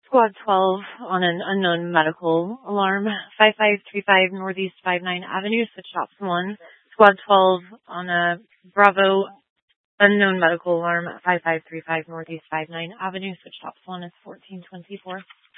Squad 12 on an unknown medical alarm, 5535 Northeast 59 Avenue, switch ops 1. Squad 12 on a Bravo unknown medical alarm, 5535 Northeast 59 Avenue, switch ops 1 is 1424.